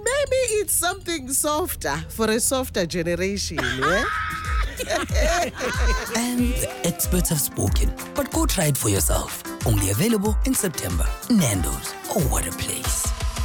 Maybe it's something softer for a softer generation, yeah? And the experts have spoken, but go try it for yourself. Only available in September. Nando's. Oh, what a place.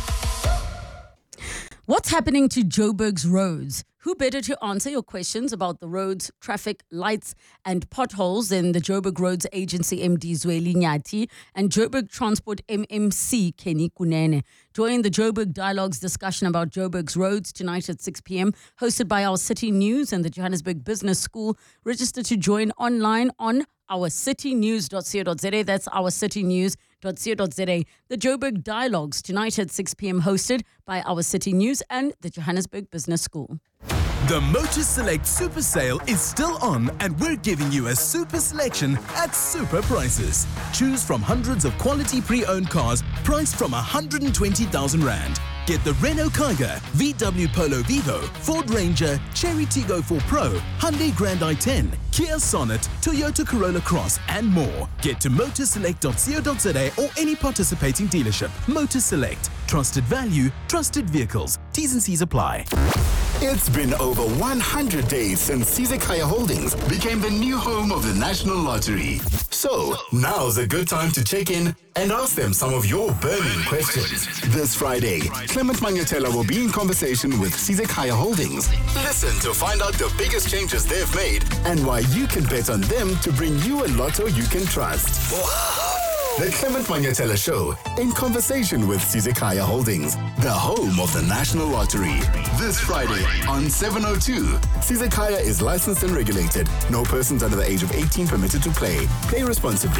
What's happening to Joburg's roads? Who better to answer your questions about the roads, traffic, lights, and potholes than the Joburg Roads Agency MD Zweli Nyati and Joburg Transport MMC Kenny Kunene. Join the Joburg Dialogues discussion about Joburg's roads tonight at 6 p.m, hosted by our City News and the Johannesburg Business School. Register to join online on ourcitynews.co.za. That's ourcitynews.co.za. The Joburg Dialogues tonight at 6 p.m, hosted by our City News and the Johannesburg Business School. The Motor Select Super Sale is still on, and we're giving you a super selection at super prices. Choose from hundreds of quality pre-owned cars priced from 120,000 Rand. Get the Renault Kiger, VW Polo Vivo, Ford Ranger, Cherry Tiggo 4 Pro, Hyundai Grand i10, Kia Sonet, Toyota Corolla Cross, and more. Get to motorselect.co.za or any participating dealership. Motor Select. Trusted value, trusted vehicles. T's and C's apply. It's been over 100 days since Sizekaya Holdings became the new home of the National Lottery. So, now's a good time to check in and ask them some of your burning questions. This Friday, Clement Manyatela will be in conversation with Sizekaya Holdings. Listen to find out the biggest changes they've made and why you can bet on them to bring you a lotto you can trust. The Clement Manyatela Show, in conversation with Sizekaya Holdings, the home of the National Lottery. This Friday on 702. Sizekaya is licensed and regulated. No persons under the age of 18 permitted to play. Play responsibly.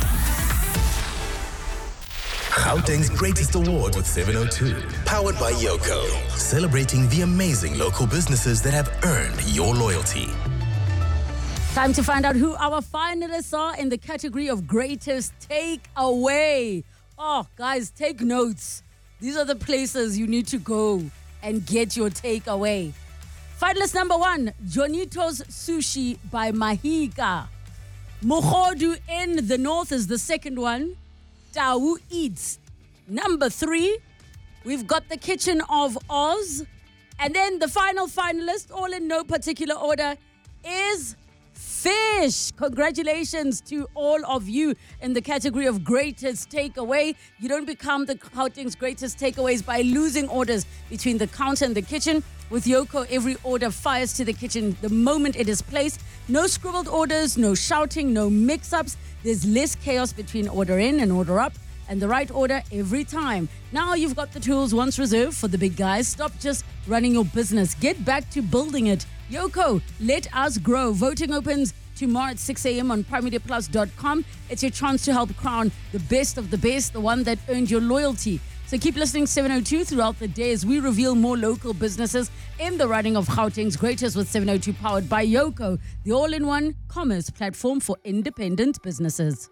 Gauteng's Greatest Award with 702. Powered by Yoko. Celebrating the amazing local businesses that have earned your loyalty. Time to find out who our finalists are in the category of Greatest Takeaway. Oh, guys, take notes. These are the places you need to go and get your takeaway. Finalist number 1, Jonito's Sushi by Mahika. Mogodu in the north is the second one. Tau Eats. Number 3, we've got the Kitchen of Oz. And then the final finalist, all in no particular order, is Fish. Congratulations to all of you in the category of Greatest Takeaway. You don't become the Gauteng's Greatest Takeaways by losing orders between the counter and the kitchen. With Yoko, every order fires to the kitchen the moment it is placed. No scribbled orders, no shouting, no mix-ups. There's less chaos between order in and order up, and the right order every time. Now you've got the tools once reserved for the big guys. Stop just running your business. Get back to building it. Yoko, let us grow. Voting opens tomorrow at 6 a.m. on PrimeMediaPlus.com. It's your chance to help crown the best of the best, the one that earned your loyalty. So keep listening 702 throughout the day as we reveal more local businesses in the running of Gauteng's Greatest with 702, powered by Yoko, the all-in-one commerce platform for independent businesses.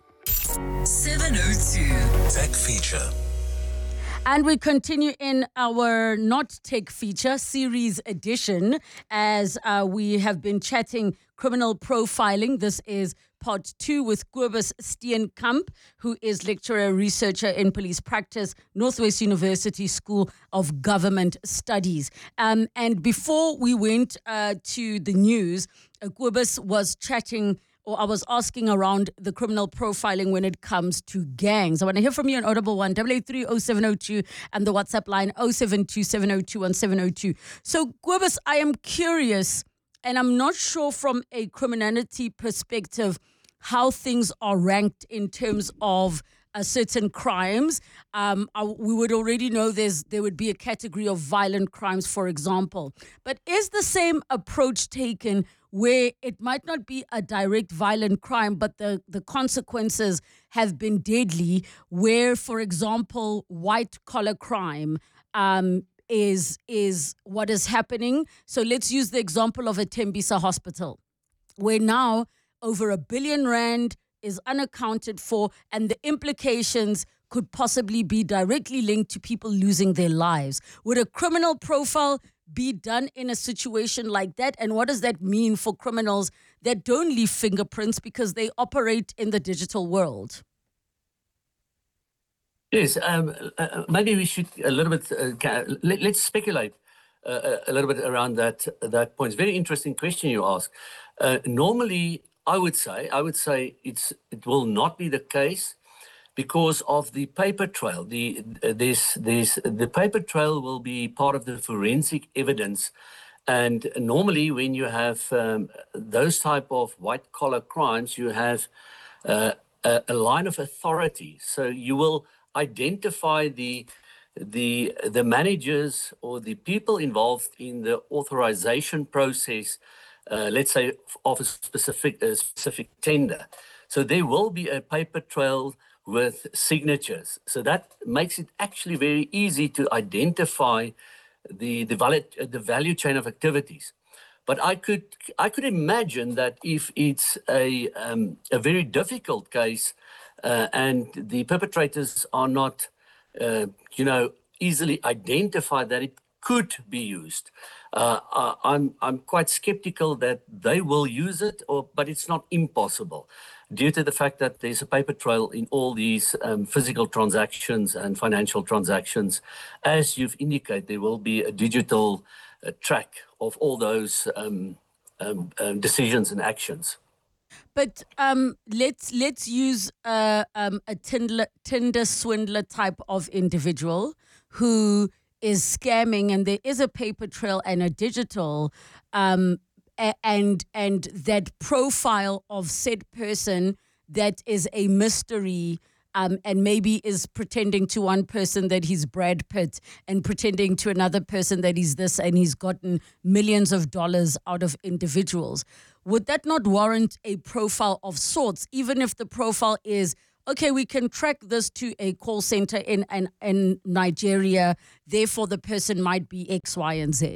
702 Tech Feature. And we continue in our Not Tech Feature series edition as we have been chatting criminal profiling. This is part 2 with Kobus Steenkamp, who is lecturer researcher in police practice, Northwest University School of Government Studies. And before we went to the news, Kobus was chatting, or I was asking around the criminal profiling when it comes to gangs. I want to hear from you on Audible 1 8830702 and the WhatsApp line 0727021702. So, Kobus, I am curious, and I'm not sure from a criminality perspective how things are ranked in terms of certain crimes. We would already know there would be a category of violent crimes, for example. But is the same approach taken where it might not be a direct violent crime, but the consequences have been deadly, where, for example, white-collar crime is what is happening? So let's use the example of a Tembisa hospital, where now over R1 billion is unaccounted for, and the implications could possibly be directly linked to people losing their lives. Would a criminal profile be done in a situation like that? And what does that mean for criminals that don't leave fingerprints because they operate in the digital world? Yes, maybe we should a little bit, let's speculate a little bit around that point. It's a very interesting question you ask. Normally, I would say it will not be the case because of the paper trail. The paper trail will be part of the forensic evidence. And normally when you have those type of white collar crimes, you have a line of authority. So you will identify the managers or the people involved in the authorization process, let's say of a specific tender. So there will be a paper trail with signatures. So that makes it actually very easy to identify the value chain of activities. But I could imagine that if it's a very difficult case and the perpetrators are not, easily identified, that it could be used. I'm quite skeptical that they will use it, but it's not impossible, due to the fact that there's a paper trail in all these physical transactions and financial transactions. As you've indicated, there will be a digital track of all those decisions and actions. But let's use a Tinder swindler type of individual who is scamming, and there is a paper trail and a digital, and that profile of said person that is a mystery. And maybe is pretending to one person that he's Brad Pitt and pretending to another person that he's this, and he's gotten millions of dollars out of individuals. Would that not warrant a profile of sorts, even if the profile is, okay, we can track this to a call center in Nigeria, therefore the person might be X, Y, and Z?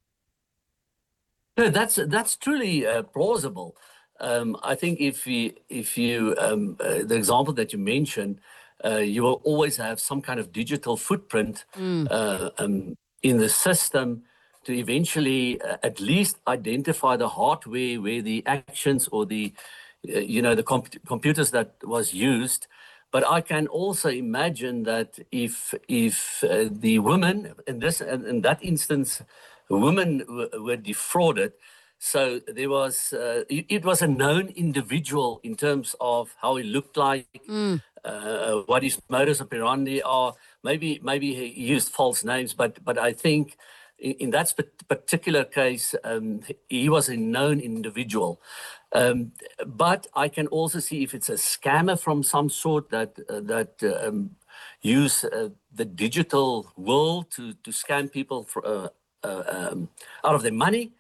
No, that's truly plausible. I think if you the example that you mentioned, you will always have some kind of digital footprint in the system to eventually at least identify the hardware where the actions or the computers that was used. But I can also imagine that if the women in that instance, women were defrauded. So there was, it was a known individual in terms of how he looked like, what his modus operandi are. Maybe he used false names, but I think in that particular case, he was a known individual. But I can also see if it's a scammer from some sort that use the digital world to scam people out of their money.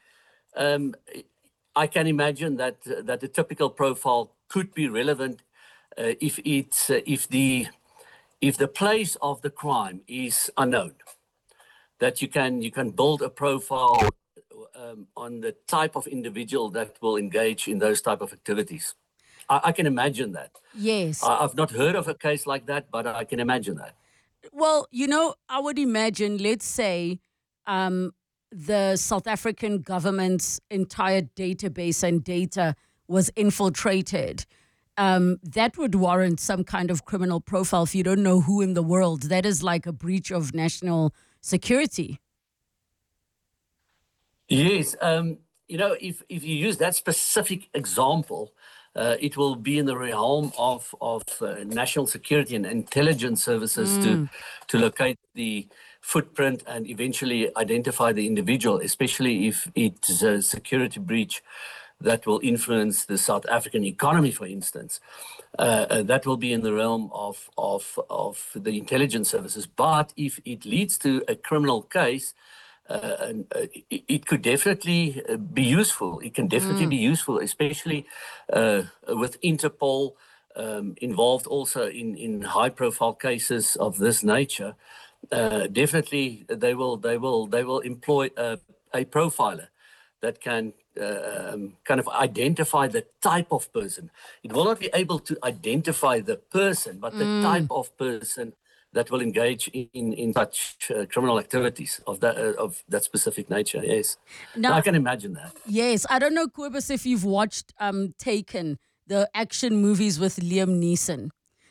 I can imagine that the typical profile could be relevant if the place of the crime is unknown. That you can build a profile on the type of individual that will engage in those type of activities. I can imagine that. Yes. I've not heard of a case like that, but I can imagine that. Well, I would imagine, let's say, the South African government's entire database and data was infiltrated. That would warrant some kind of criminal profile if you don't know who in the world. That is like a breach of national security. Yes. If you use that specific example, it will be in the realm of national security and intelligence services to locate the footprint and eventually identify the individual, especially if it's a security breach that will influence the South African economy, for instance. That will be in the realm of the intelligence services. But if it leads to a criminal case, it could definitely be useful. It can definitely be useful, especially with Interpol involved also in high-profile cases of this nature. Definitely, they will employ a profiler that can kind of identify the type of person. It will not be able to identify the person, but the type of person that will engage in such criminal activities of that specific nature. Yes, now, I can imagine that. Yes, I don't know, Kobus, if you've watched Taken, the action movies with Liam Neeson.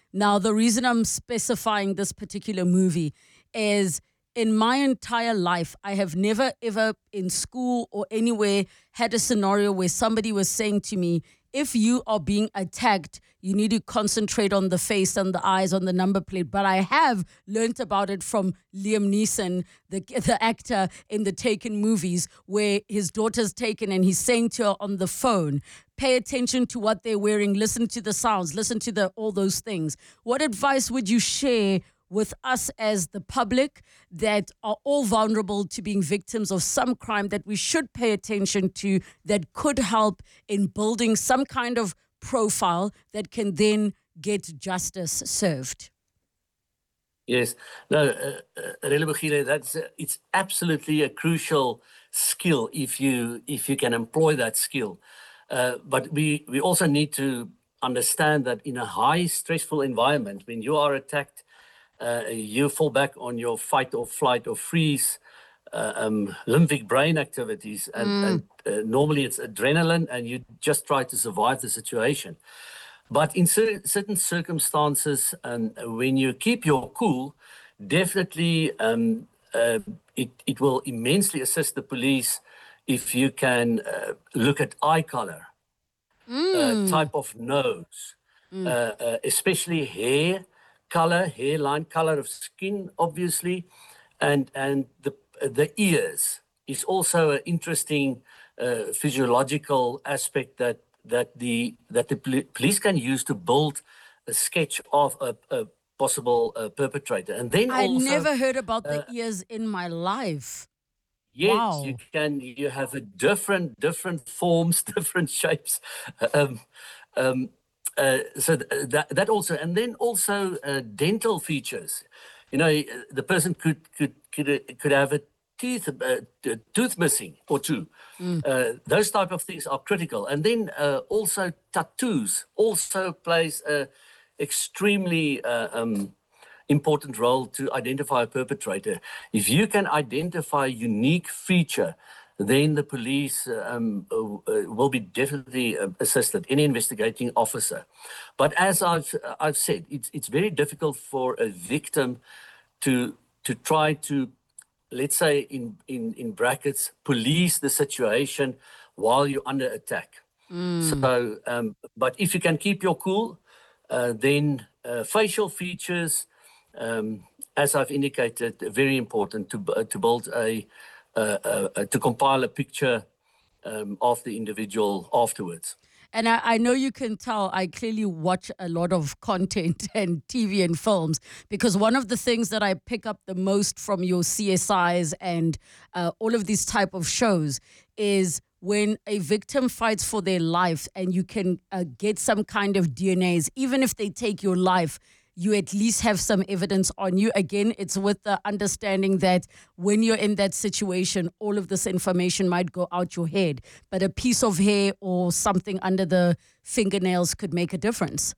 Now, the reason I'm specifying this particular movie is in my entire life, I have never, ever in school or anywhere had a scenario where somebody was saying to me, if you are being attacked, you need to concentrate on the face and the eyes on the number plate. But I have learnt about it from Liam Neeson, the actor in the Taken movies, where his daughter's taken and he's saying to her on the phone, pay attention to what they're wearing, listen to the sounds, listen to all those things. What advice would you share with us as the public that are all vulnerable to being victims of some crime that we should pay attention to, that could help in building some kind of profile that can then get justice served? Yes. No, Relebogile, it's absolutely a crucial skill if you can employ that skill. But we also need to understand that in a high stressful environment, when you are attacked, you fall back on your fight or flight or freeze limbic brain activities. And normally it's adrenaline and you just try to survive the situation. But in certain circumstances, when you keep your cool, definitely it will immensely assist the police if you can look at eye color, type of nose, especially hair color, hairline, color of skin, obviously, and the ears is also an interesting physiological aspect that the police can use to build a sketch of a possible perpetrator. And then I also, never heard about the ears in my life. yes, Wow. you have a different forms, different shapes. So that also, and then also dental features. You know, the person could have a tooth missing or two. Those type of things are critical. And then also tattoos also plays a extremely important role to identify a perpetrator. If you can identify a unique feature, then the police will be definitely assisted, any investigating officer. But as I've said, it's very difficult for a victim to try to, let's say in brackets, police the situation while you're under attack. So, but if you can keep your cool, then facial features, as I've indicated, very important to build to compile a picture of the individual afterwards. And I know you can tell I clearly watch a lot of content and TV and films, because one of the things that I pick up the most from your CSIs and all of these type of shows is when a victim fights for their life and you can get some kind of DNAs, even if they take your life, you at least have some evidence on you. Again, it's with the understanding that when you're in that situation, all of this information might go out your head, but a piece of hair or something under the fingernails could make a difference.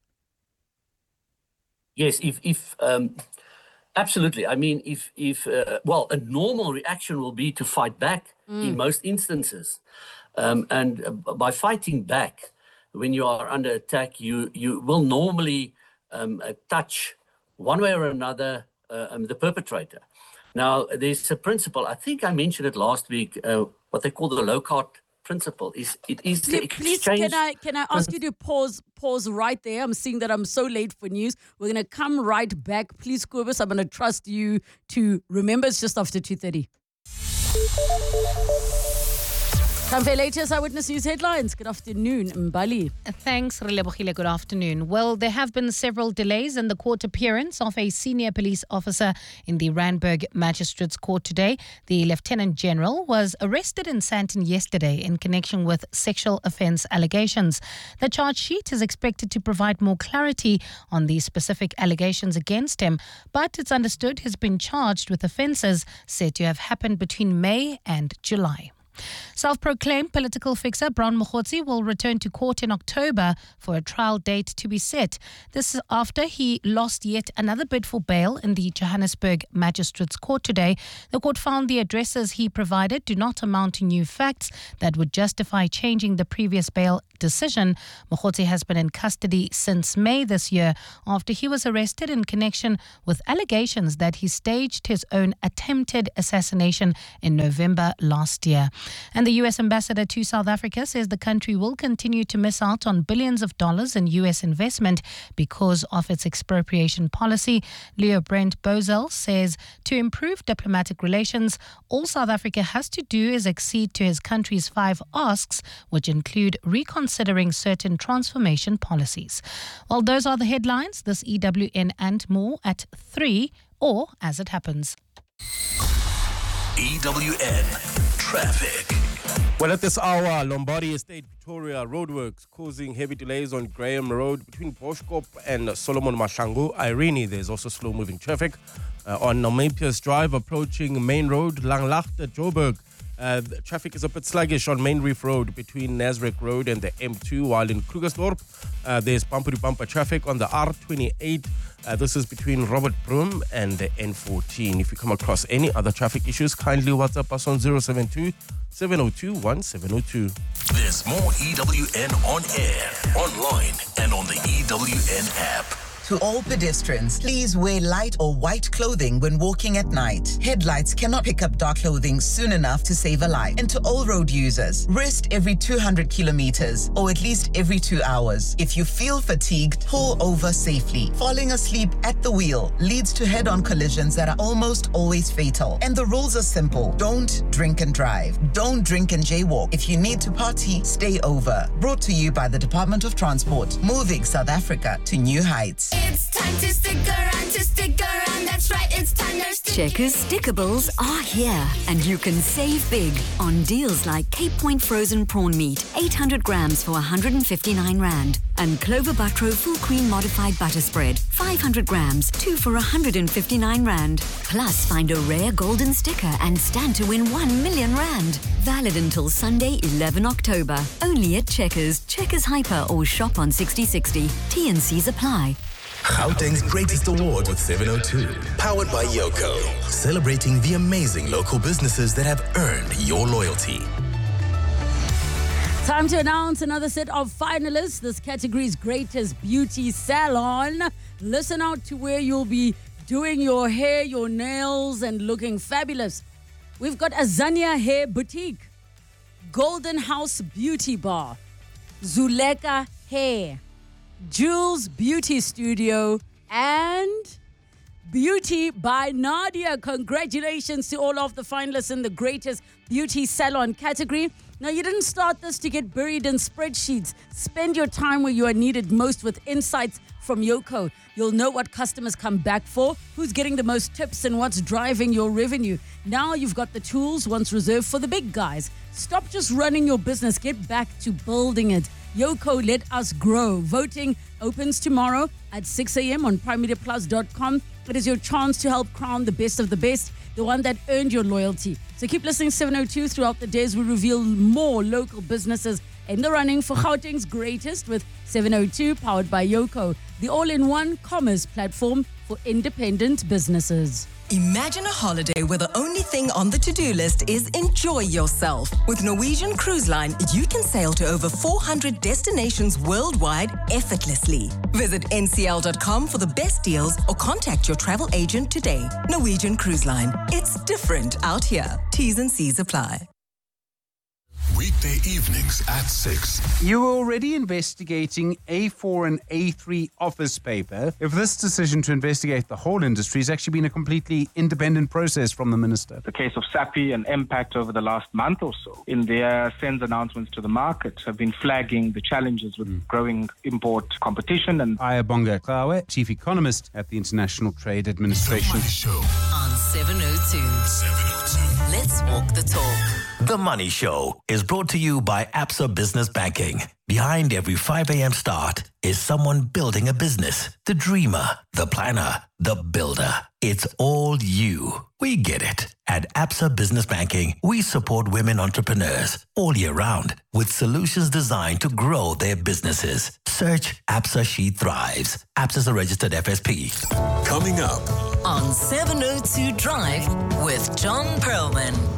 Yes, if absolutely. I mean, if well, a normal reaction will be to fight back in most instances. And by fighting back, when you are under attack, you will normally touch one way or another the perpetrator. Now, there's a principle, I think I mentioned it last week, what they call the Lockhart principle. It is the Please, exchange. can I ask you to pause right there? I'm seeing that I'm so late for news. We're going to come right back. Please, Kobus, I'm going to trust you to remember it's just after 2:30. Time for latest Eyewitness News headlines. Good afternoon, Mbali. Thanks, Relebogile. Good afternoon. Well, there have been several delays in the court appearance of a senior police officer in the Randburg Magistrates Court today. The Lieutenant General was arrested in Sandton yesterday in connection with sexual offence allegations. The charge sheet is expected to provide more clarity on the specific allegations against him, but it's understood he's been charged with offences said to have happened between May and July. Self-proclaimed political fixer Brown Mokgotsi will return to court in October for a trial date to be set. This is after he lost yet another bid for bail in the Johannesburg Magistrates Court today. The court found the addresses he provided do not amount to new facts that would justify changing the previous bail decision. Mokgotsi has been in custody since May this year after he was arrested in connection with allegations that he staged his own attempted assassination in November last year. And the U.S. ambassador to South Africa says the country will continue to miss out on billions of dollars in U.S. investment because of its expropriation policy. Leo Brent Bozell says to improve diplomatic relations, all South Africa has to do is accede to his country's 5 asks, which include reconsidering certain transformation policies. Well, those are the headlines. This EWN and more at 3 or as it happens. EWN Traffic. Well, at this hour, Lombardy Estate Pretoria roadworks causing heavy delays on Graham Road between Boschkop and Solomon Mahlangu. Irene, there's also slow-moving traffic. On Namepius Drive, approaching Main Road, Langlaagte, Joburg. The traffic is a bit sluggish on Main Reef Road between Nasrec Road and the M2, while in Krugersdorp, there's bumper-to-bumper traffic on the R28. This is between Robert Broom and the N14. If you come across any other traffic issues, kindly WhatsApp us on 072-702-1702. There's more EWN on air, online, and on the EWN app. To all pedestrians, please wear light or white clothing when walking at night. Headlights cannot pick up dark clothing soon enough to save a life. And to all road users, rest every 200 kilometers or at least every 2 hours. If you feel fatigued, pull over safely. Falling asleep at the wheel leads to head-on collisions that are almost always fatal. And the rules are simple. Don't drink and drive. Don't drink and jaywalk. If you need to party, stay over. Brought to you by the Department of Transport, moving South Africa to new heights. It's time to stick around, that's right, it's time to stick. Checkers Stickables are here, and you can save big on deals like Cape Point frozen prawn meat, 800 grams for 159 Rand, and Clover Butro full cream modified butter spread, 500 grams, 2 for 159 Rand. Plus, find a rare golden sticker and stand to win 1 million Rand. Valid until Sunday, 11 October. Only at Checkers, Checkers Hyper, or shop on 6060. T&Cs apply. Gauteng's greatest award with 702. Powered by Yoko. Celebrating the amazing local businesses that have earned your loyalty. Time to announce another set of finalists. This category's greatest beauty salon. Listen out to where you'll be doing your hair, your nails, and looking fabulous. We've got Azania Hair Boutique, Golden House Beauty Bar, Zuleka Hair, Jules Beauty Studio, and Beauty by Nadia. Congratulations to all of the finalists in the greatest beauty salon category. Now, you didn't start this to get buried in spreadsheets. Spend your time where you are needed most with insights from Yoko. You'll know what customers come back for, who's getting the most tips, and what's driving your revenue. Now you've got the tools once reserved for the big guys. Stop just running your business. Get back to building it. Yoko, let us grow. Voting opens tomorrow at 6 a.m. on primemediaplus.com. It is your chance to help crown the best of the best, the one that earned your loyalty. So keep listening to 702 throughout the days. We reveal more local businesses in the running for Gauteng's greatest with 702, powered by Yoko, the all-in-one commerce platform for independent businesses. Imagine a holiday where the only thing on the to-do list is enjoy yourself. With Norwegian Cruise Line, you can sail to over 400 destinations worldwide effortlessly. Visit ncl.com for the best deals or contact your travel agent today. Norwegian Cruise Line. It's different out here. T's and C's apply. Weekday evenings at 6. You were already investigating A4 and A3 office paper. If this decision to investigate the whole industry has actually been a completely independent process from the minister. The case of SAPI and Impact over the last month or so, in their SENS announcements to the market, have been flagging the challenges with growing import competition. And Ayabonga Kawe, chief economist at the International Trade Administration. The Money Show on 702. Let's walk the talk. The Money Show is brought to you by Absa Business Banking. Behind every 5 a.m. start is someone building a business. The dreamer, the planner, the builder. It's all you. We get it. At Absa Business Banking, we support women entrepreneurs all year round with solutions designed to grow their businesses. Search Absa She Thrives. Absa's a registered FSP. Coming up on 702 Drive with John Perlman.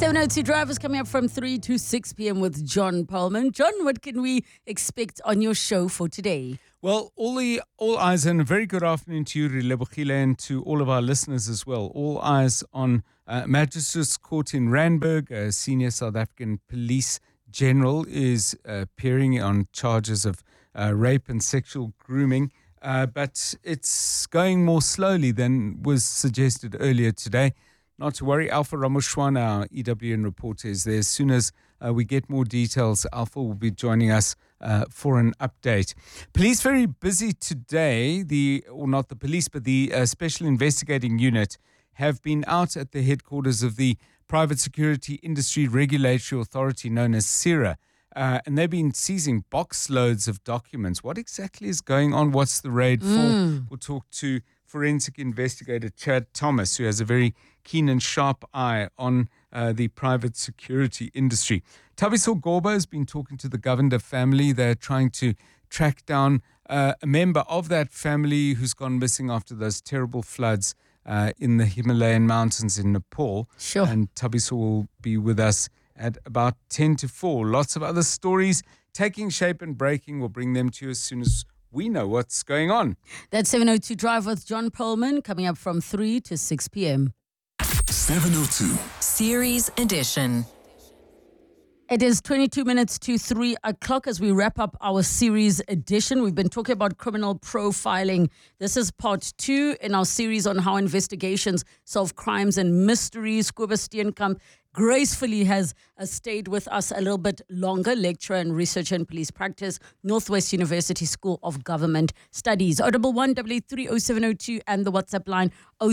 702 Drivers coming up from 3 to 6 p.m. with John Perlman. John, what can we expect on your show for today? Well, all eyes, and a very good afternoon to you, Relebogile, and to all of our listeners as well. All eyes on Magistrates Court in Randburg. A senior South African police general is appearing on charges of rape and sexual grooming. But it's going more slowly than was suggested earlier today. Not to worry, Alpha Ramoshwana, our EWN reporter, is there. As soon as we get more details, Alpha will be joining us for an update. Police very busy today, not the police, but the Special Investigating Unit have been out at the headquarters of the Private Security Industry Regulatory Authority, known as CIRA. And they've been seizing box loads of documents. What exactly is going on? What's the raid for? We'll talk to forensic investigator Chad Thomas, who has a very keen and sharp eye on the private security industry. Thabiso Gorba has been talking to the Govender family. They're trying to track down a member of that family who's gone missing after those terrible floods in the Himalayan mountains in Nepal. Sure. And Thabiso will be with us at about 10 to 4. Lots of other stories taking shape and breaking. We'll bring them to you as soon as we know what's going on. That's 702 Drive with John Perlman coming up from 3 to 6 p.m. 702. Series Edition. It is 22 minutes to 3 o'clock as we wrap up our series edition. We've been talking about criminal profiling. This is part 2 in our series on how investigations solve crimes and mysteries. Kobus Steenkamp gracefully has stayed with us a little bit longer, lecturer and researcher in police practice, Northwest University School of Government Studies. 011-883-0702 and the WhatsApp line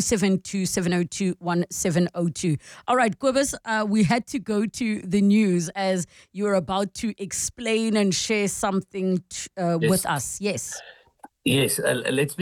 072-702-1702. All right, Kobus, we had to go to the news as you were about to explain and share something with us. Yes. Yes, let's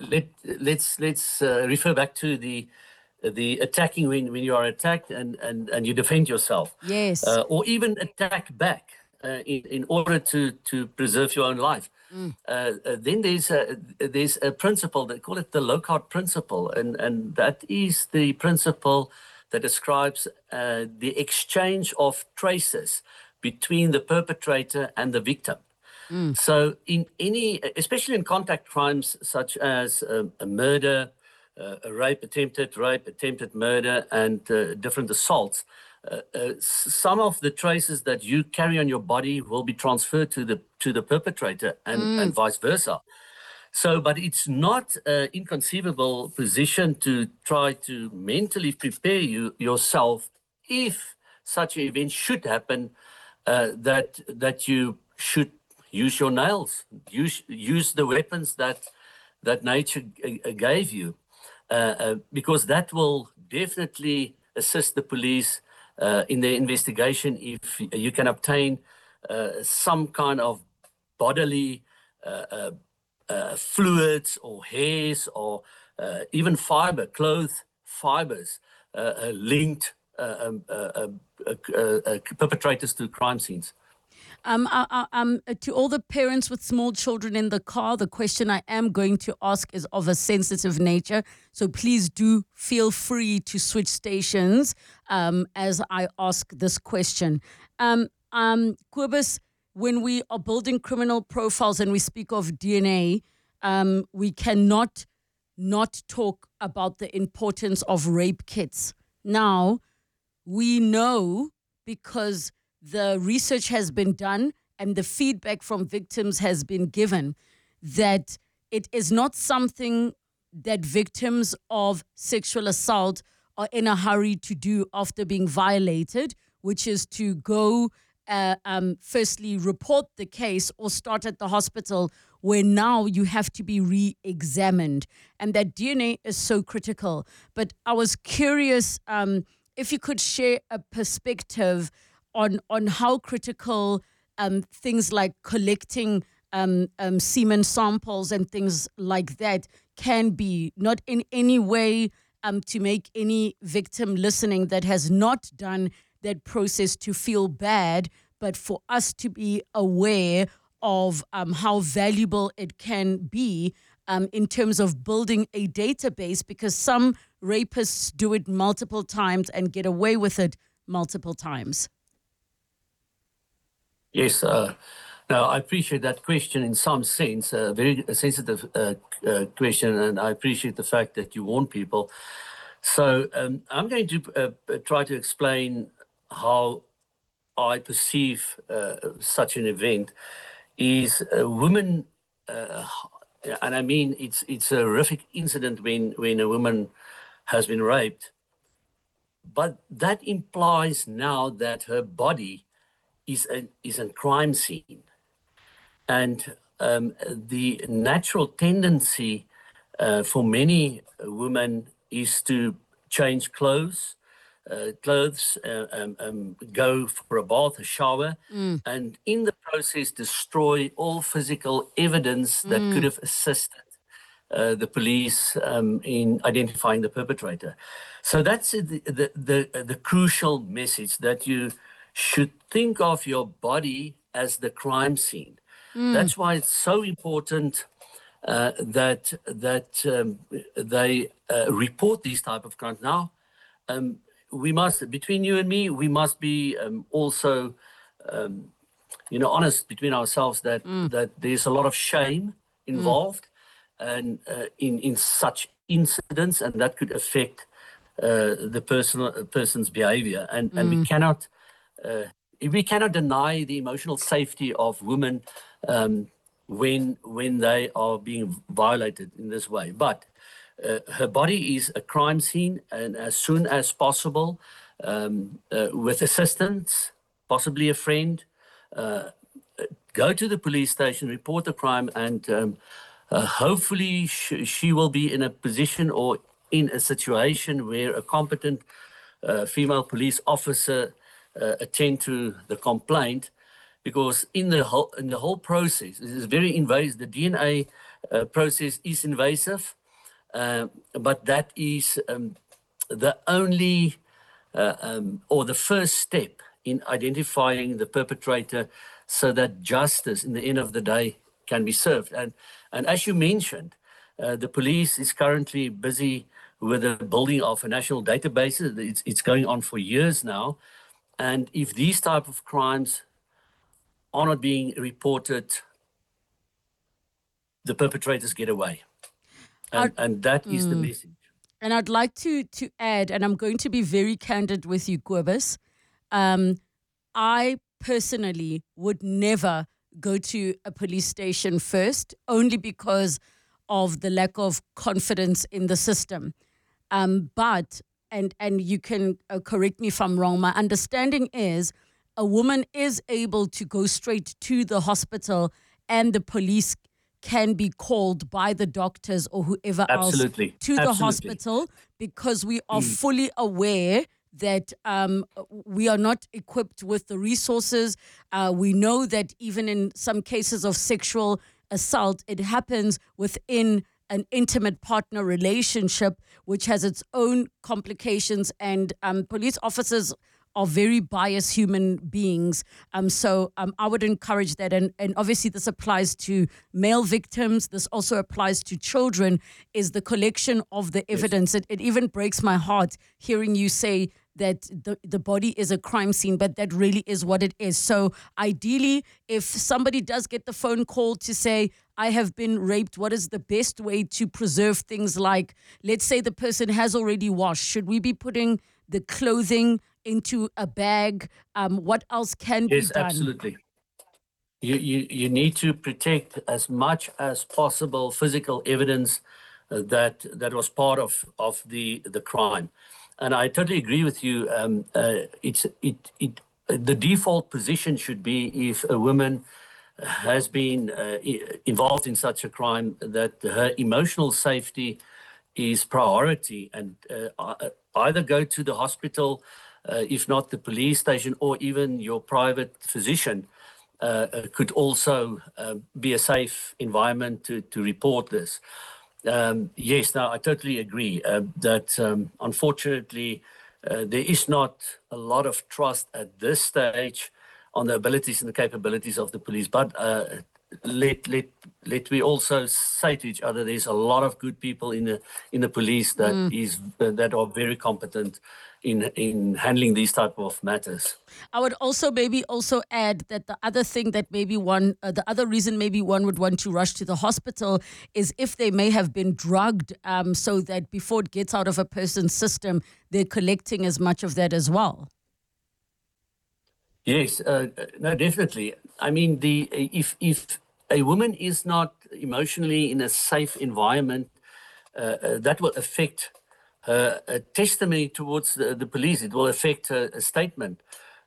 refer back to the attacking when you are attacked and you defend yourself. Yes. Or even attack back in order to preserve your own life. Then there's a principle, they call it the Lockhart principle, and that is the principle that describes the exchange of traces between the perpetrator and the victim. So in any, especially in contact crimes such as a murder, a rape, attempted murder, and different assaults, some of the traces that you carry on your body will be transferred to the perpetrator and vice versa. So, but it's not an inconceivable position to try to mentally prepare yourself if such an event should happen, that you should use your nails, use the weapons that nature gave you. Because that will definitely assist the police in their investigation if you can obtain some kind of bodily fluids or hairs or even cloth fibers linked perpetrators to crime scenes. To all the parents with small children in the car, the question I am going to ask is of a sensitive nature. So please do feel free to switch stations as I ask this question. Kobus, when we are building criminal profiles and we speak of DNA, we cannot not talk about the importance of rape kits. Now, we know because the research has been done and the feedback from victims has been given that it is not something that victims of sexual assault are in a hurry to do after being violated, which is to go firstly report the case or start at the hospital where now you have to be re-examined. And that DNA is so critical. But I was curious if you could share a perspective on how critical things like collecting semen samples and things like that can be, not in any way to make any victim listening that has not done that process to feel bad, but for us to be aware of how valuable it can be in terms of building a database, because some rapists do it multiple times and get away with it multiple times? Yes, now I appreciate that question in some sense, a very sensitive question, and I appreciate the fact that you warn people. So I'm going to try to explain how I perceive such an event. Is a woman, and I mean it's a horrific incident when a woman has been raped, but that implies now that her body is a crime scene. And the natural tendency for many women is to change clothes, go for a bath, a shower, and in the process destroy all physical evidence that could have assisted the police in identifying the perpetrator. So that's the crucial message, that you should think of your body as the crime scene. That's why it's so important that they report these type of crimes. Now, we must, between you and me, we must be also, honest between ourselves that that there's a lot of shame involved and in such incidents, and that could affect the person's behavior. And we cannot deny the emotional safety of women when they are being violated in this way. But her body is a crime scene, and as soon as possible, with assistance, possibly a friend, go to the police station, report the crime, and hopefully she will be in a position or in a situation where a competent female police officer attend to the complaint, because in the whole process, it is very invasive. The DNA process is invasive, but that is the only or the first step in identifying the perpetrator, so that justice, in the end of the day, can be served. And as you mentioned, the police is currently busy with the building of a national database. It's going on for years now. And if these type of crimes are not being reported, the perpetrators get away. And that is the message. And I'd like to add, and I'm going to be very candid with you, Kobus. I personally would never go to a police station first, only because of the lack of confidence in the system. But you can correct me if I'm wrong, my understanding is a woman is able to go straight to the hospital, and the police can be called by the doctors or whoever else to the hospital, because we are fully aware that we are not equipped with the resources. We know that even in some cases of sexual assault, it happens within an intimate partner relationship, which has its own complications, and police officers are very biased human beings. So I would encourage that. And obviously this applies to male victims. This also applies to children, is the collection of the evidence. It even breaks my heart hearing you say that the body is a crime scene, but that really is what it is. So ideally, if somebody does get the phone call to say, I have been raped, what is the best way to preserve things like, let's say the person has already washed. Should we be putting the clothing into a bag? What else can be done? Yes, absolutely. You need to protect as much as possible physical evidence that was part of the crime. And I totally agree with you. The default position should be, if a woman has been involved in such a crime, that her emotional safety is priority, and either go to the hospital, if not the police station, or even your private physician could also be a safe environment to report this. Yes, now I totally agree that unfortunately there is not a lot of trust at this stage on the abilities and the capabilities of the police. But let me also say to each other, there's a lot of good people in the police that are very competent in handling these type of matters. I would also add that the other thing that the other reason maybe one would want to rush to the hospital is if they may have been drugged, so that before it gets out of a person's system, they're collecting as much of that as well. Yes, no, definitely. I mean, if a woman is not emotionally in a safe environment, that will affect her testimony towards the police. It will affect her statement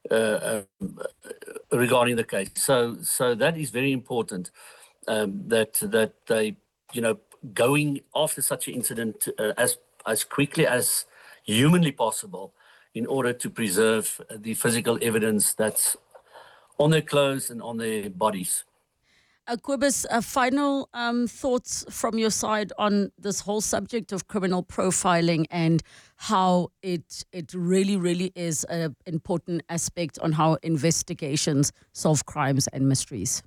regarding the case. So that is very important. That they, going after such an incident as quickly as humanly possible, in order to preserve the physical evidence that's on their clothes and on their bodies. Cobus, final thoughts from your side on this whole subject of criminal profiling and how it really, really is an important aspect on how investigations solve crimes and mysteries.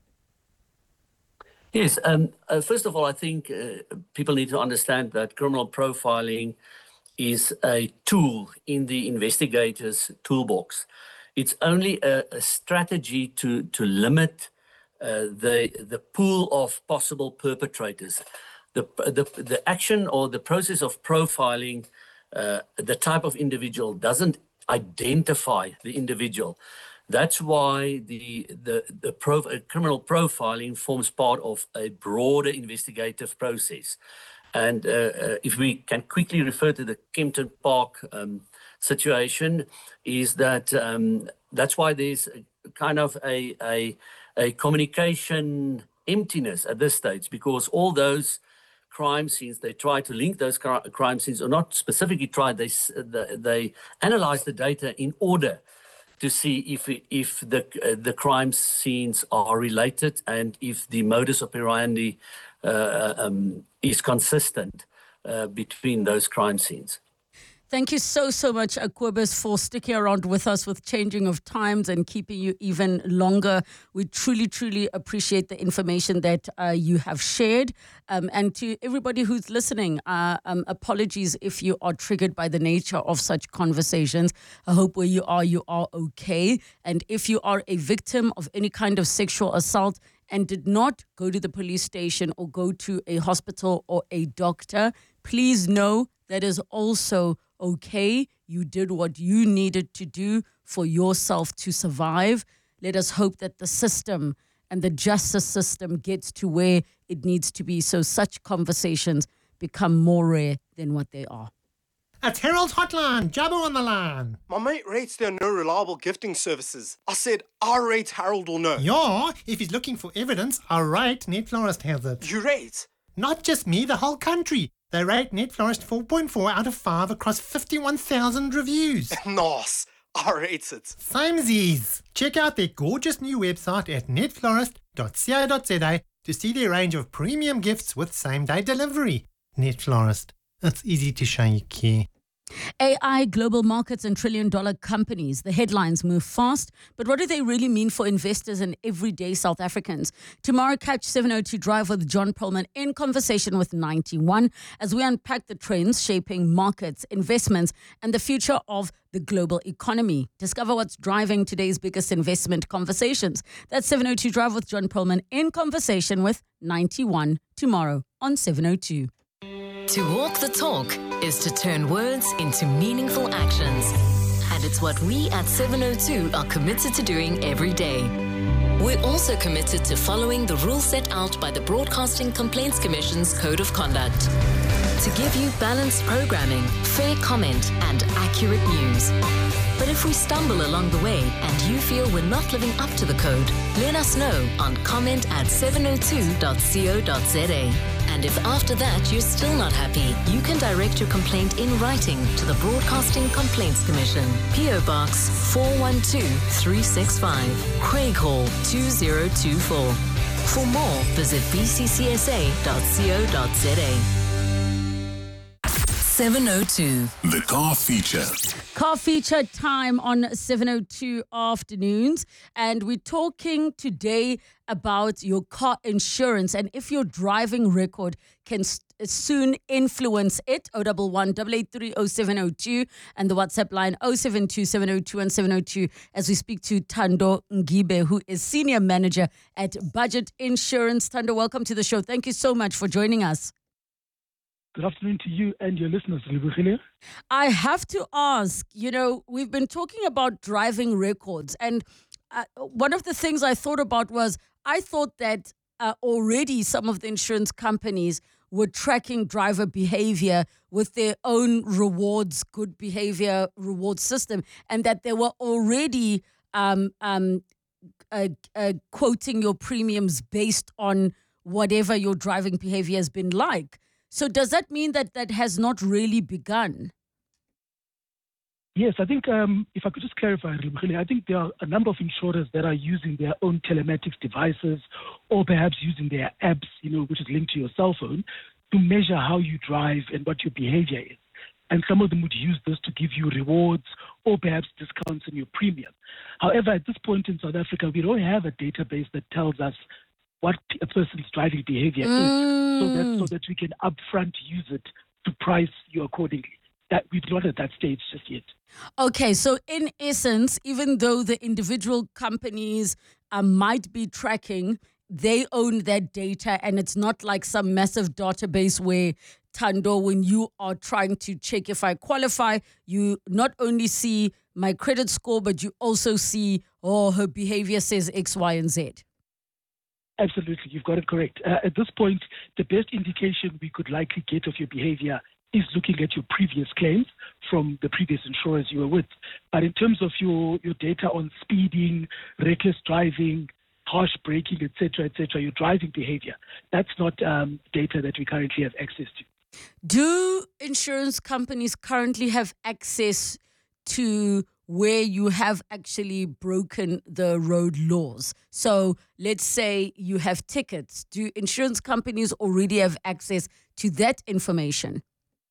Yes, first of all, I think people need to understand that criminal profiling is a tool in the investigator's toolbox. It's only a strategy to limit the pool of possible perpetrators. The action or the process of profiling the type of individual doesn't identify the individual. That's why the criminal profiling forms part of a broader investigative process. And if we can quickly refer to the Kempton Park situation, is that that's why there's kind of a communication emptiness at this stage, because all those crime scenes, they try to link those crime scenes, or not specifically try, they analyze the data in order to see if the crime scenes are related and if the modus operandi is consistent between those crime scenes. Thank you so much, Cobus, for sticking around with us with changing of times and keeping you even longer. We truly appreciate the information that you have shared. And to everybody who's listening, apologies if you are triggered by the nature of such conversations. I hope where you are okay. And if you are a victim of any kind of sexual assault and did not go to the police station or go to a hospital or a doctor, please know that is also okay. You did what you needed to do for yourself to survive. Let us hope that the system and the justice system gets to where it needs to be, so such conversations become more rare than what they are. It's Harold's Hotline. Jabbo on the line. My mate rates there are no reliable gifting services. I said, our rate Harold will know. Yeah, if he's looking for evidence, our rate Net Florist has it. You rate? Not just me, the whole country. They rate Net Florist 4.4 out of 5 across 51,000 reviews. Nice. I rate it. Samesies. Check out their gorgeous new website at netflorist.co.za to see their range of premium gifts with same-day delivery. Net Florist. It's easy to show you care. AI, global markets and trillion-dollar companies. The headlines move fast, but what do they really mean for investors and everyday South Africans? Tomorrow, catch 702 Drive with John Perlman in conversation with 91 as we unpack the trends shaping markets, investments, and the future of the global economy. Discover what's driving today's biggest investment conversations. That's 702 Drive with John Perlman in conversation with 91 tomorrow on 702. To walk the talk is to turn words into meaningful actions. And it's what we at 702 are committed to doing every day. We're also committed to following the rules set out by the Broadcasting Complaints Commission's Code of Conduct. To give you balanced programming, fair comment, and accurate news. But if we stumble along the way and you feel we're not living up to the code, let us know on comment@702.co.za. And if after that you're still not happy, you can direct your complaint in writing to the Broadcasting Complaints Commission, PO Box 412365, Craig Hall 2024. For more, visit bccsa.co.za. 702. The car feature. Car feature time on 7:02 afternoons, and we're talking today about your car insurance and if your driving record can soon influence it. 011 883 0702 and the WhatsApp line 072 702 and 702 as we speak to Thando Ngibe, who is Senior Manager at Budget Insurance. Thando, welcome to the show. Thank you so much for joining us. Good afternoon to you and your listeners, Lebohile. I have to ask, we've been talking about driving records, and one of the things I thought about was I thought that already some of the insurance companies were tracking driver behavior with their own rewards, good behavior reward system, and that they were already quoting your premiums based on whatever your driving behavior has been like. So does that mean that that has not really begun? Yes, I think if I could just clarify, I think there are a number of insurers that are using their own telematics devices or perhaps using their apps, which is linked to your cell phone, to measure how you drive and what your behavior is. And some of them would use this to give you rewards or perhaps discounts on your premium. However, at this point in South Africa, we don't have a database that tells us what a person's driving behavior is, so that we can upfront use it to price you accordingly. That we're not at that stage just yet. Okay, so in essence, even though the individual companies might be tracking, they own that data, and it's not like some massive database where, Thando, when you are trying to check if I qualify, you not only see my credit score, but you also see, her behavior says X, Y, and Z. Absolutely, you've got it correct. At this point, the best indication we could likely get of your behavior is looking at your previous claims from the previous insurers you were with. But in terms of your data on speeding, reckless driving, harsh braking, etc., your driving behavior, that's not data that we currently have access to. Do insurance companies currently have access to where you have actually broken the road laws? So let's say you have tickets. Do insurance companies already have access to that information?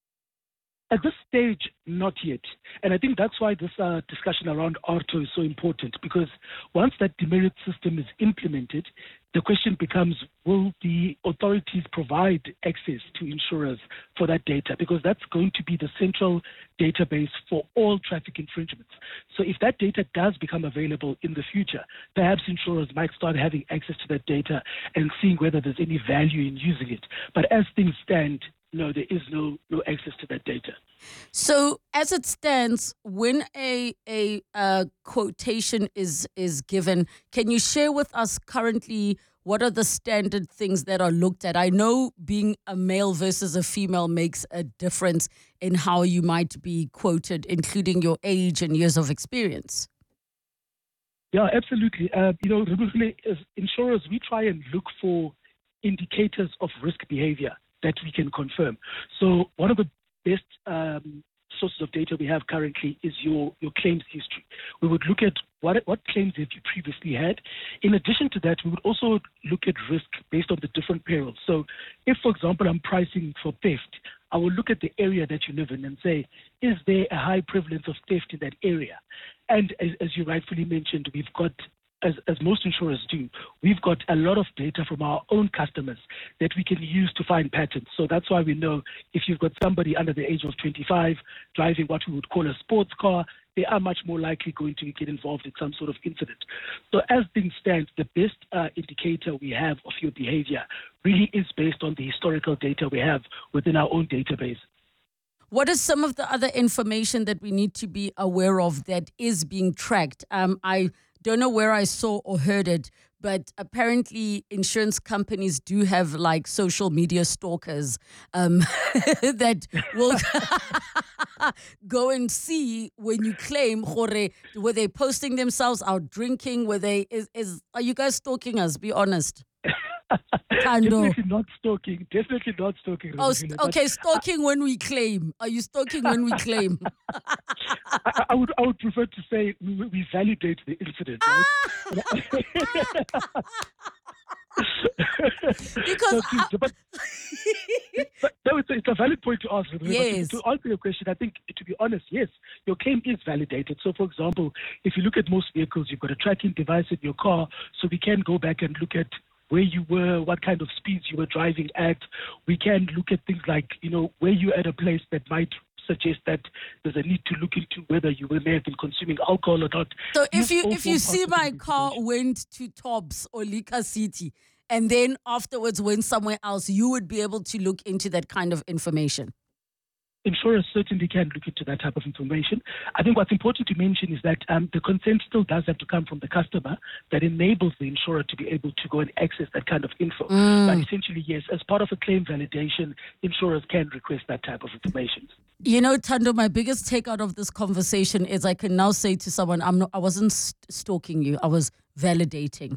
At this stage, not yet. And I think that's why this discussion around ARTO is so important, because once that demerit system is implemented, the question becomes, will the authorities provide access to insurers for that data? Because that's going to be the central database for all traffic infringements. So if that data does become available in the future, perhaps insurers might start having access to that data and seeing whether there's any value in using it. But as things stand, no, there is no access to that data. So as it stands, when a quotation is given, can you share with us currently what are the standard things that are looked at? I know being a male versus a female makes a difference in how you might be quoted, including your age and years of experience. Yeah, absolutely. As insurers, we try and look for indicators of risk behavior that we can confirm. So one of the best sources of data we have currently is your claims history. We would look at what claims have you previously had. In addition to that, we would also look at risk based on the different perils. So if, for example, I'm pricing for theft, I will look at the area that you live in and say, is there a high prevalence of theft in that area? And as you rightfully mentioned, we've got, as most insurers do, we've got a lot of data from our own customers that we can use to find patterns. So that's why we know if you've got somebody under the age of 25 driving what we would call a sports car, they are much more likely going to get involved in some sort of incident. So as things stand, the best indicator we have of your behavior really is based on the historical data we have within our own database. What is some of the other information that we need to be aware of that is being tracked? I don't know where I saw or heard it, but apparently insurance companies do have like social media stalkers that will go and see when you claim, were they posting themselves out drinking? Are you guys stalking us? Be honest. Definitely not stalking. Oh, okay, stalking when we claim. Are you stalking when we claim? I would prefer to say we validate the incident, right? Because But no, it's a valid point to ask. Yes. To answer your question, I think, to be honest, yes, your claim is validated. So, for example, if you look at most vehicles, you've got a tracking device in your car, so we can go back and look at where you were, what kind of speeds you were driving at. We can look at things like, where you're at a place that might suggest that there's a need to look into whether you may have been consuming alcohol or not. So if you see my car went to Tops or Lika City and then afterwards went somewhere else, you would be able to look into that kind of information. Insurers certainly can look into that type of information. I think what's important to mention is that the consent still does have to come from the customer that enables the insurer to be able to go and access that kind of info. But essentially, yes, as part of a claim validation, insurers can request that type of information. Thando, my biggest take out of this conversation is I can now say to someone, I wasn't stalking you, I was validating.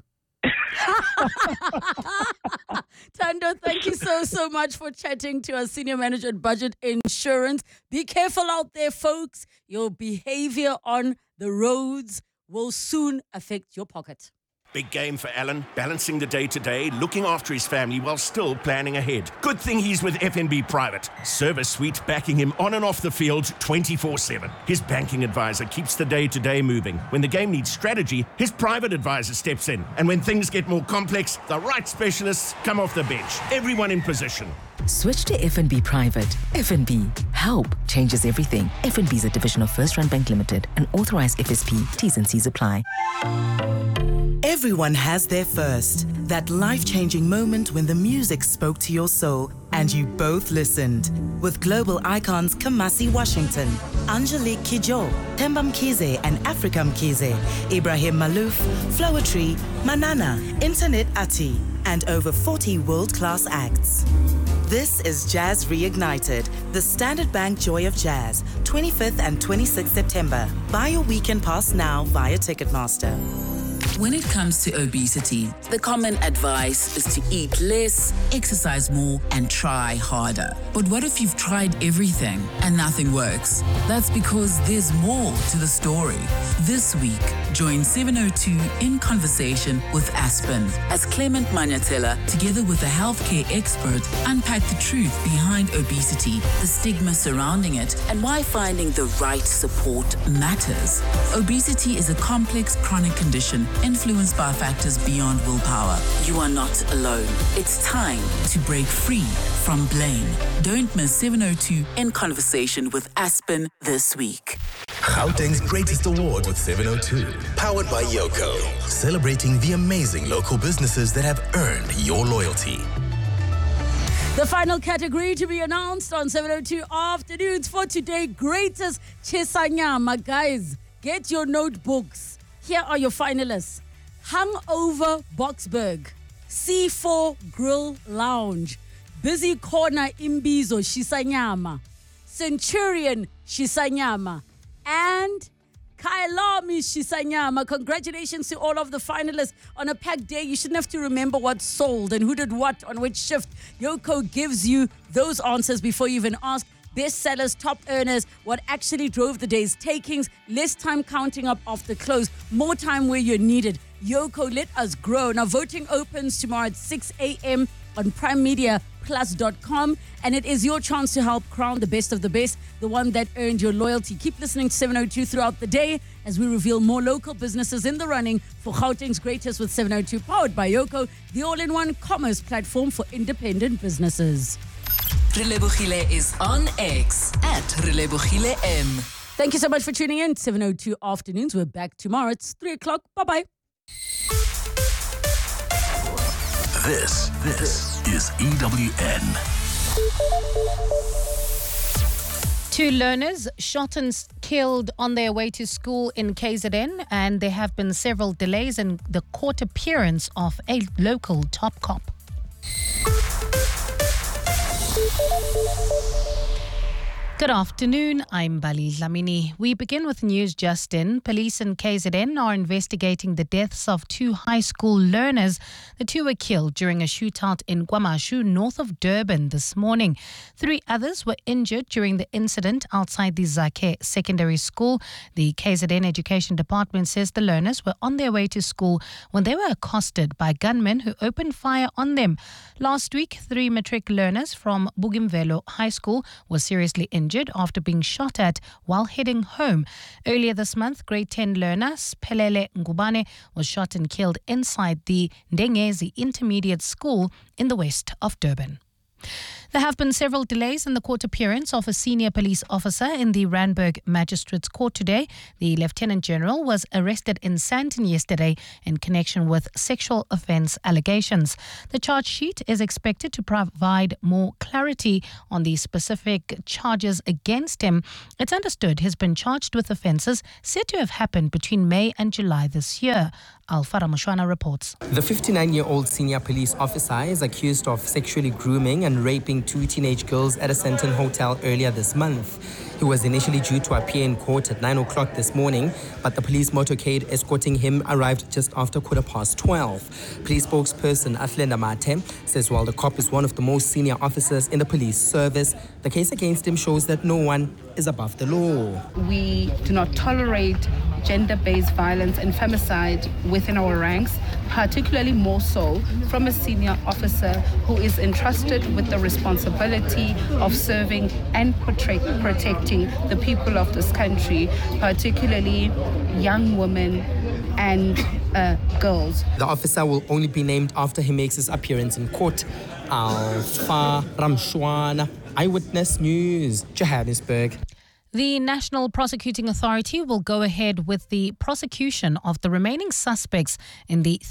Thando, thank you so much for chatting to our Senior Manager at Budget Insurance. Be careful out there, folks. Your behavior on the roads will soon affect your pocket. Big game for Alan, balancing the day-to-day, looking after his family while still planning ahead. Good thing he's with FNB Private. Service suite backing him on and off the field 24/7. His banking advisor keeps the day-to-day moving. When the game needs strategy, his private advisor steps in. And when things get more complex, the right specialists come off the bench. Everyone in position. Switch to FNB Private. FNB. Help changes everything. FNB is a division of First Rand Bank Limited, an authorized FSP. T's and C's apply. Everyone has their first. That life-changing moment when the music spoke to your soul and you both listened. With global icons Kamasi Washington, Angelique Kidjo, Themba Mkhize and Africa Mkhize, Ibrahim Malouf, Floetry, Manana, Internet Ati, and over 40 world-class acts. This is Jazz Reignited, the Standard Bank Joy of Jazz, 25th and 26th September. Buy your weekend pass now via Ticketmaster. When it comes to obesity, the common advice is to eat less, exercise more, and try harder. But what if you've tried everything and nothing works? That's because there's more to the story. This week, join 702 in conversation with Aspen as Clement Manyatela, together with a healthcare expert, unpack the truth behind obesity, the stigma surrounding it, and why finding the right support matters. Obesity is a complex chronic condition influenced by factors beyond willpower. You are not alone. It's time to break free from blame. Don't miss 702 in conversation with Aspen this week. Gauteng's greatest award with 702. Powered by Yoko. Celebrating the amazing local businesses that have earned your loyalty. The final category to be announced on 702 Afternoons for today. Greatest Chisanyama. Guys, get your notebooks. Here are your finalists. Hangover Boksburg, C4 Grill Lounge, Busy Corner Imbizo Shisanyama, Centurion Shisanyama, and Kailami Shisanyama. Congratulations to all of the finalists. On a packed day, you shouldn't have to remember what sold and who did what on which shift. Yoko gives you those answers before you even ask. Best sellers, top earners, what actually drove the day's takings, less time counting up after close, more time where you're needed. Yoko, let us grow. Now, voting opens tomorrow at 6 a.m. on PrimeMediaPlus.com, and it is your chance to help crown the best of the best, the one that earned your loyalty. Keep listening to 702 throughout the day as we reveal more local businesses in the running for Gauteng's Greatest with 702, powered by Yoko, the all-in-one commerce platform for independent businesses. Relebogile is on X at Relebogile M. Thank you so much for tuning in. 702 Afternoons. We're back tomorrow. It's 3 o'clock. Bye-bye. This is EWN. 2 learners shot and killed on their way to school in KZN, and there have been several delays in the court appearance of a local top cop. Good afternoon, I'm Bali Lamini. We begin with news just in. Police in KZN are investigating the deaths of 2 high school learners. The 2 were killed during a shootout in KwaMashu, north of Durban this morning. 3 others were injured during the incident outside the Zake Secondary School. The KZN Education Department says the learners were on their way to school when they were accosted by gunmen who opened fire on them. Last week, 3 matric learners from Bugimvelo High School were seriously injured after being shot at while heading home. Earlier this month, grade 10 learner Spelele Ngubane was shot and killed inside the Ndengezi Intermediate School in the west of Durban. There have been several delays in the court appearance of a senior police officer in the Randburg Magistrates Court today. The Lieutenant General was arrested in Sandton yesterday in connection with sexual offence allegations. The charge sheet is expected to provide more clarity on the specific charges against him. It's understood he's been charged with offences said to have happened between May and July this year. Alfara Mushwana reports. The 59-year-old senior police officer is accused of sexually grooming and raping 2 teenage girls at a Sandton hotel earlier this month. He was initially due to appear in court at 9 o'clock this morning, but the police motorcade escorting him arrived just after 12:15. Police spokesperson Atlenda Mate says while the cop is one of the most senior officers in the police service, the case against him shows that no one is above the law. We do not tolerate gender-based violence and femicide within our ranks, particularly more so from a senior officer who is entrusted with the responsibility of serving and protecting the people of this country, particularly young women and girls. The officer will only be named after he makes his appearance in court. Alfa Ramshwana, Eyewitness News, Johannesburg. The National Prosecuting Authority will go ahead with the prosecution of the remaining suspects in the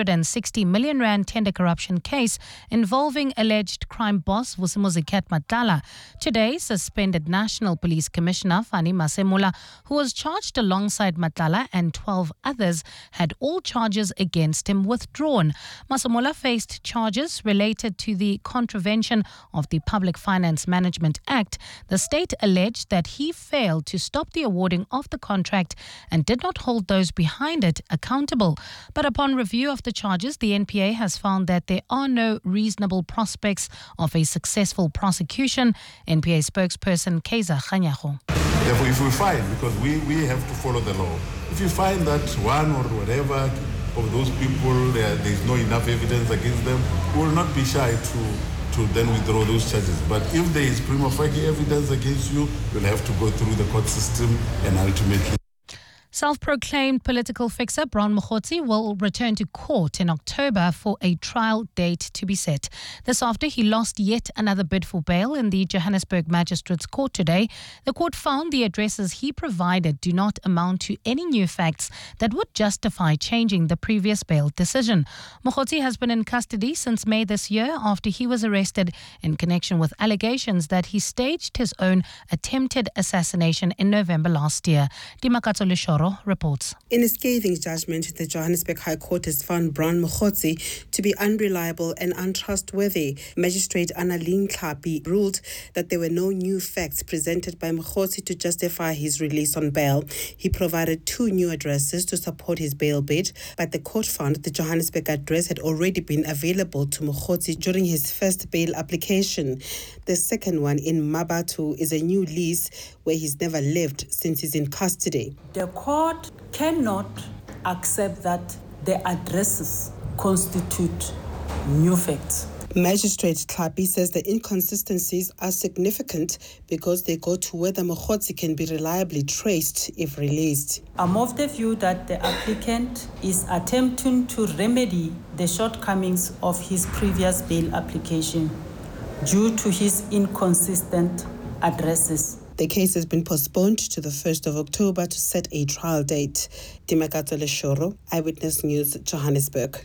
360 million rand tender corruption case involving alleged crime boss Vusimuzi Matala. Today, suspended National Police Commissioner Fani Masemula, who was charged alongside Matala and 12 others, had all charges against him withdrawn. Masemula faced charges related to the contravention of the Public Finance Management Act. The state alleged that he failed to stop the awarding of the contract and did not hold those behind it accountable. But upon review of the charges, the NPA has found that there are no reasonable prospects of a successful prosecution. NPA spokesperson Kaiser Khanyago. Therefore, if we find, because we have to follow the law, if you find that one or whatever of those people, there is no enough evidence against them, we will not be shy to then withdraw those charges. But if there is prima facie evidence against you, you'll have to go through the court system and ultimately. Self-proclaimed political fixer Brown Mokhotsi will return to court in October for a trial date to be set. This after he lost yet another bid for bail in the Johannesburg Magistrates Court today. The court found the addresses he provided do not amount to any new facts that would justify changing the previous bail decision. Mokhotsi has been in custody since May this year after he was arrested in connection with allegations that he staged his own attempted assassination in November last year. Dimakatso Leshoro reports. In a scathing judgment, the Johannesburg High Court has found Brown Mokhotsi to be unreliable and untrustworthy. Magistrate Annalene Klapi ruled that there were no new facts presented by Mokhotsi to justify his release on bail. He provided 2 new addresses to support his bail bid, but the court found the Johannesburg address had already been available to Mokhotsi during his first bail application. The second one in Mabatu is a new lease where he's never lived since he's in custody. The court cannot accept that the addresses constitute new facts. Magistrate Klapi says the inconsistencies are significant because they go to whether Mokhotsi can be reliably traced if released. I'm of the view that the applicant is attempting to remedy the shortcomings of his previous bail application due to his inconsistent addresses. The case has been postponed to the 1st of October to set a trial date. Dimakatso Leshoro, Eyewitness News, Johannesburg.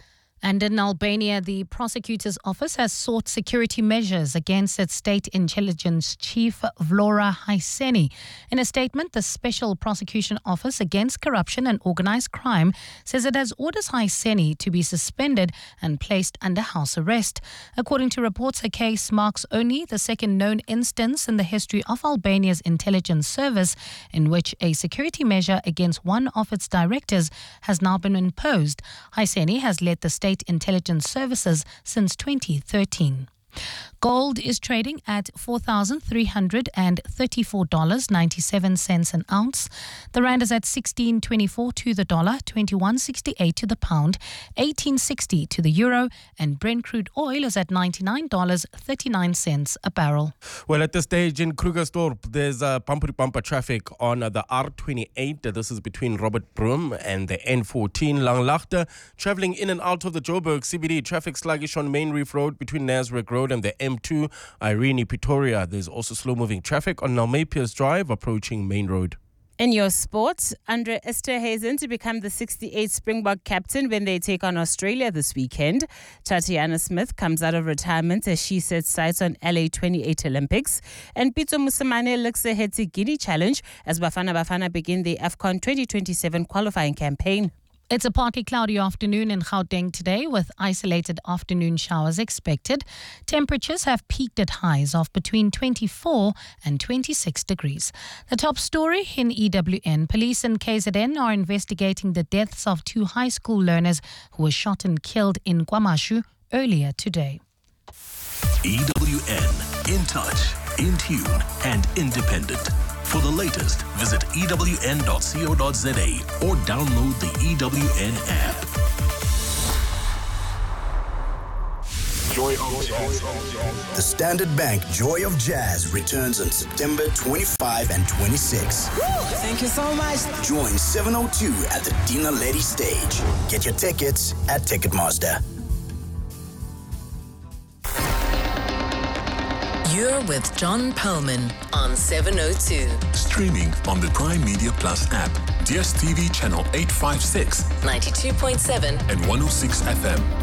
And in Albania, the prosecutor's office has sought security measures against its state intelligence chief, Vlora Hyseni. In a statement, the Special Prosecution Office Against Corruption and Organised Crime says it has orders Hyseni to be suspended and placed under house arrest. According to reports, the case marks only the second known instance in the history of Albania's intelligence service in which a security measure against one of its directors has now been imposed. Hyseni has led the state intelligence services since 2013. Gold is trading at $4,334.97 an ounce. The rand is at 16.24 to the dollar, 21.68 to the pound, 18.60 to the euro, and Brent crude oil is at $99.39 a barrel. Well, at this stage in Krugersdorp, there's bumper-to-bumper traffic on the R28. This is between Robert Broom and the N14 Langlaagte. Traveling in and out of the Joburg CBD, traffic sluggish on Main Reef Road between Nasrec Road and the M2 Irene Pretoria. There's also slow-moving traffic on Nalmepius Drive approaching Main Road. In your sports, Andre Esterhuizen to become the 68th Springbok captain when they take on Australia this weekend. Tatiana Smith comes out of retirement as she sets sights on LA 28 Olympics. And Pitso Musamane looks ahead to Guinea Challenge as Bafana Bafana begin the AFCON 2027 qualifying campaign. It's a partly cloudy afternoon in Gauteng today with isolated afternoon showers expected. Temperatures have peaked at highs of between 24 and 26 degrees. The top story in EWN. Police in KZN are investigating the deaths of 2 high school learners who were shot and killed in KwaMashu earlier today. EWN, in touch, in tune and independent. For the latest, visit ewn.co.za or download the EWN app. Joy of Jazz. The Standard Bank Joy of Jazz returns on September 25 and 26. Thank you so much. Join 702 at the Dina Lady stage. Get your tickets at Ticketmaster. You're with John Perlman on 702. Streaming on the Prime Media Plus app, DSTV channel 856, 92.7 and 106 FM.